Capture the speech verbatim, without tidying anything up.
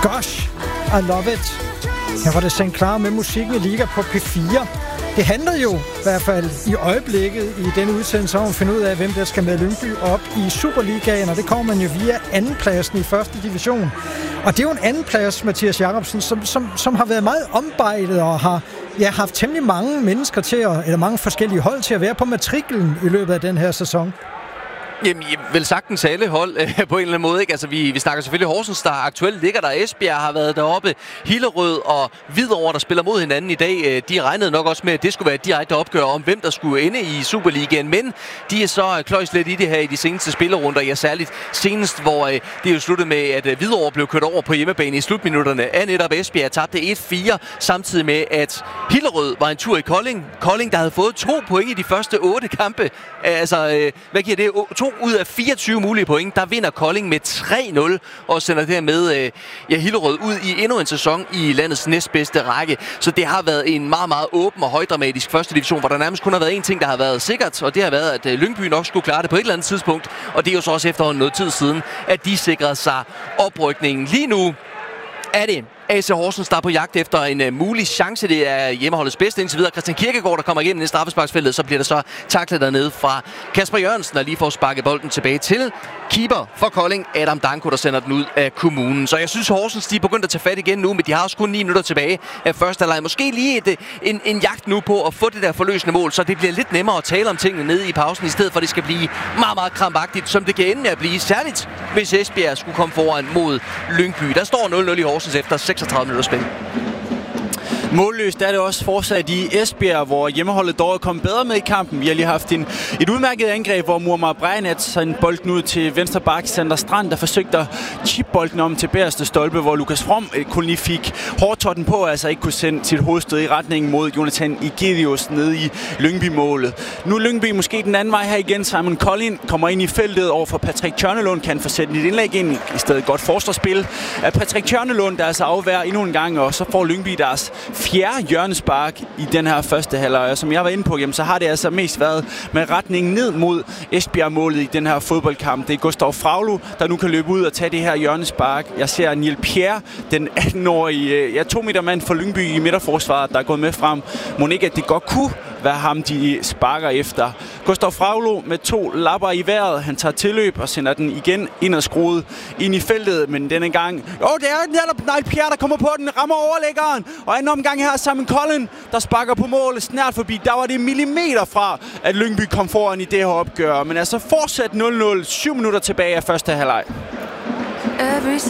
Gosh, I love it. Her var det Sankt Clara med musikken i Liga på P fire. Det handler jo i hvert fald i øjeblikket i denne udsendelse om at finde ud af, hvem der skal med Lyngby op i Superligaen, og det kommer man jo via andenpladsen i første division. Og det er jo en andenplads, Mathias Jacobsen, som, som, som har været meget ombejdet og har ja, haft temmelig mange mennesker til at, eller mange forskellige hold til at være på matriklen i løbet af den her sæson. Jamen, vel sagtens alle hold øh, på en eller anden måde, ikke? Altså, vi, vi snakker selvfølgelig Horsens, der aktuelt ligger der. Esbjerg har været deroppe. Hillerød og Hvidovre, der spiller mod hinanden i dag. Øh, de regnede nok også med, at det skulle være et direkte opgør om, hvem der skulle ende i Superligaen. Men de er så kløjs lidt i det her i de seneste spillerunder. Ja, særligt senest, hvor øh, det jo sluttede med, at øh, Hvidovre blev kørt over på hjemmebane i slutminutterne af netop Esbjerg. Tabte et fire, samtidig med, at Hillerød var en tur i Kolding. Kolding, der havde fået to point i de første otte kampe. Altså, øh, hvad giver det? To ud af fireogtyve mulige point, der vinder Kolding med tre nul og sender dermed øh, ja, Hillerød ud i endnu en sæson i landets næstbedste række. Så det har været en meget, meget åben og højdramatisk første division, hvor der nærmest kun har været én ting, der har været sikkert, og det har været, at øh, Lyngby nok skulle klare det på et eller andet tidspunkt. Og det er jo så også efterhånden noget tid siden, at de sikrede sig oprykningen. Lige nu er det A C Horsens, der er på jagt efter en uh, mulig chance. Det er hjemmeholdets bedste indtil videre. Christian Kirkegaard, der kommer igennem i straffesparksfeltet, så bliver der så taklet dernede fra Kasper Jørgensen, der lige får sparket bolden tilbage til keeper for Kolding, Adam Danko, der sender den ud af kommunen. Så jeg synes, Horsens, de er begyndt at tage fat igen nu, men de har også kun ni minutter tilbage af første halvleg. Måske lige et, en, en jagt nu på at få det der forløsende mål, så det bliver lidt nemmere at tale om tingene nede i pausen, i stedet for at det skal blive meget, meget krampagtigt, som det kan ende med at blive. Særligt, hvis Esbjerg skulle komme foran mod Lyngby. Der står nul nul i Horsens efter seksogtredive minutter spil. Målløst er det også fortsat i Esbjerg, hvor hjemmeholdet dog er kommet bedre med i kampen. Vi har lige haft en, et udmærket angreb, hvor Muammar Brejnat sendte bolden ud til venstre bak. Sander Strand, der forsøgte at chip bolden om til bagerste stolpe, hvor Lukas From kun lige fik hårdtotten på, altså ikke kunne sende sit hovedstød i retning mod Jonathan Egidius nede i Lyngby-målet. Nu er Lyngby måske den anden vej her igen. Simon Collin kommer ind i feltet over for Patrick Tjørnelund, kan få sætte et indlæg ind. I stedet godt forsvarsspil af Patrick Tjørnelund, der altså afvær endnu en gang, og så får Lyngby deres fjerde hjørnespark i den her første halvleg. Og som jeg var inde på, jamen, så har det altså mest været med retningen ned mod Esbjerg-målet i den her fodboldkamp. Det er Gustav Fraglo, der nu kan løbe ud og tage det her hjørnespark. Jeg ser Niel Pierre, den atten-årige, ja, to meter mand for Lyngby i midterforsvaret, der er gået med frem. Må ikke, at det godt kunne være ham, de sparker efter. Gustav Fraglo med to lapper i vejret. Han tager tilløb og sender den igen ind og skruet ind i feltet. Men denne gang... Åh, oh, det er netop Niel Pierre, der kommer på den. Rammer overlæggeren. Og anden omgang her Simon Collin, der sparker på målet snart forbi. Der var det millimeter fra, at Lyngby kom foran i det her opgør. Men altså fortsat nul nul. Syv minutter tilbage af første halvleg. Every